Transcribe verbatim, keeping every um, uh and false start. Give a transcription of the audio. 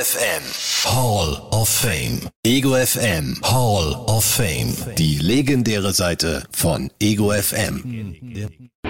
F M Hall of Fame. Ego F M Hall of Fame. Die legendäre Seite von Ego F M.